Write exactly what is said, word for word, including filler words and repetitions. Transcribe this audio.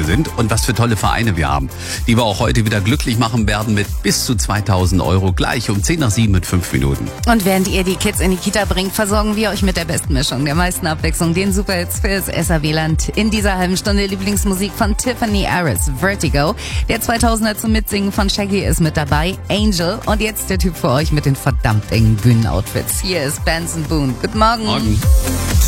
sind und was für tolle Vereine wir haben, die wir auch heute wieder glücklich machen werden mit bis zu zweitausend Euro gleich um zehn nach sieben mit fünf Minuten. Und während ihr die Kids in die Kita bringt, versorgen wir euch mit der besten Mischung, der meisten Abwechslung, den Superhits fürs S R W-Land. In dieser halben Stunde Lieblingsmusik von Tiffany Harris, Vertigo. Der zweitausender zum Mitsingen von Shaggy ist mit dabei, Angel. Und jetzt der Typ für euch mit den verdammt engen Bühnenoutfits. Hier ist Benson Boone. Guten Morgen. Morgen.